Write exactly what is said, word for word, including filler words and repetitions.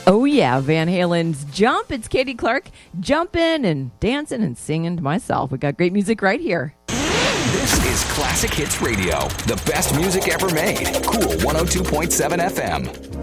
Oh, yeah, Van Halen's Jump. It's Katie Clark jumping and dancing and singing to myself. We got great music right here. This is Classic Hits Radio, the best music ever made. Cool one oh two point seven F M.